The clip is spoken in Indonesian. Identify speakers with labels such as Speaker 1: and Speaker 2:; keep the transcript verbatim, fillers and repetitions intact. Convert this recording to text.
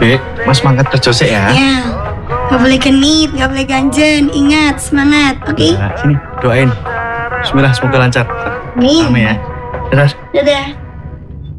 Speaker 1: Dek, Mas mangkat kerja sih ya.
Speaker 2: Ya, gak boleh genit, gak boleh ganjen. Ingat, semangat, oke? Okay?
Speaker 1: Nah, sini, doain. Bismillah, semoga lancar.
Speaker 2: Amin.
Speaker 1: Amin ya. Terus.
Speaker 2: Dadah.